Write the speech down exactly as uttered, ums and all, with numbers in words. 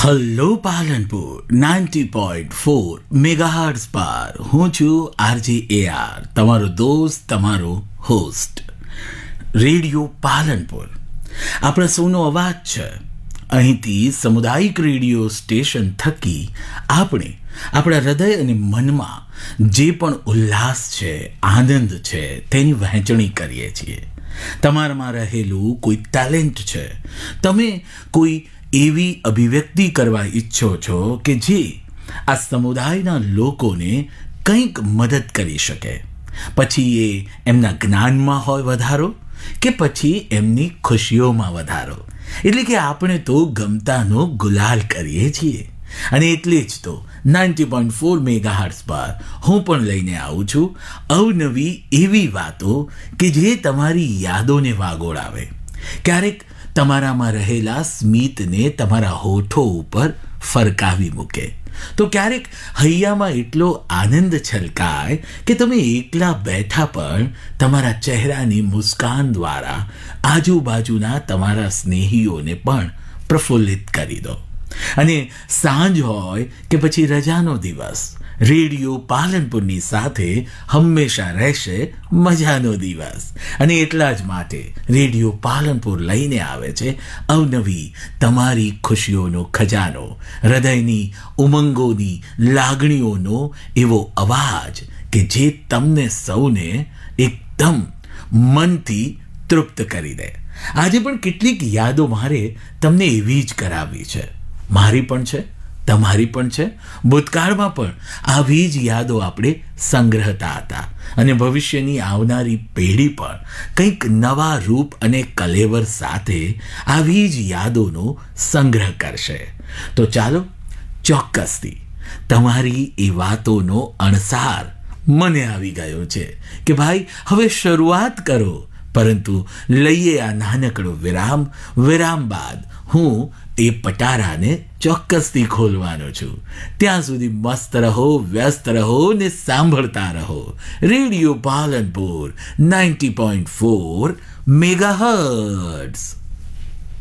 Hello Palanpur ninety point four megahertz પર હું છું આરજે એ આર, તમારો દોસ્ત, તમારો હોસ્ટ. રેડિયો પાલનપુર આપણા સૌનો અવાજ છે. અહીંથી સામુદાયિક રેડિયો સ્ટેશન થકી આપણે આપણા હૃદય અને મનમાં જે પણ ઉલ્લાસ છે, આનંદ છે, તેની વહેંચણી કરીએ છીએ. તમારામાં રહેલું કોઈ ટેલેન્ટ છે, તમે કોઈ એવી અભિવ્યક્તિ કરવા ઈચ્છો છો કે જે આ સમુદાયના લોકોને કંઈક મદદ કરી શકે. પછી એ એમના જ્ઞાનમાં હોય વધારો કે પછી એમની ખુશીઓમાં વધારો. એટલે કે આપણે તો ગમતાનો ગુલાલ કરીએ છીએ. અને એટલે જ તો નાઇન્ટી પોઈન્ટ ફોર મેગાહર્ટ્ઝ પર હું પણ લઈને આવું છું અવનવી એવી વાતો કે જે તમારી યાદોને વાગોળાવે. ક્યારેક તમારામાં રહેલા સ્મિતને તમારા હોઠો ઉપર ફરકાવી મૂકે, તો ક્યારેક હૈયામાં એટલો આનંદ છલકાય કે તમે એકલા બેઠા પણ તમારા ચહેરાની મુસ્કાન દ્વારા આજુબાજુના તમારા સ્નેહીઓને પણ પ્રફુલ્લિત કરી દો. અને સાંજ હોય કે પછી રજાનો દિવસ, રેડિયો પાલનપુરની સાથે હંમેશા રહેશે મજાનો દિવસ. અને એટલા જ માટે રેડિયો પાલનપુર લઈને આવે છે અવનવી તમારી ખુશીઓનો ખજાનો, હૃદયની ઉમંગોની લાગણીઓનો એવો અવાજ કે જે તમને સૌને એકદમ મનથી તૃપ્ત કરી દે. આજે પણ કેટલીક યાદો મારે તમને એવી જ કરાવવી છે. મારી પણ છે, તમારી પણ છે. ભૂતકાળમાં પણ આવી જ યાદો આપણે સંગ્રહતા હતા અને ભવિષ્યની આવનારી પેઢી પણ કંઈક નવા રૂપ અને કલેવર સાથે આવી જ યાદોનો સંગ્રહ કરશે. તો ચાલો, ચોક્કસથી તમારી એ વાતોનો અણસાર મને આવી ગયો છે કે ભાઈ હવે શરૂઆત કરો. પરંતુ લઈએ આ નાનકડો વિરામ. વિરામ બાદ હું એ પટારાને ચોક્કસથી ખોલવાનો છું. ત્યાં સુધી મસ્ત રહો, વ્યસ્ત રહો ને સાંભળતા રહો radio Palanpur ninety point four megahertz.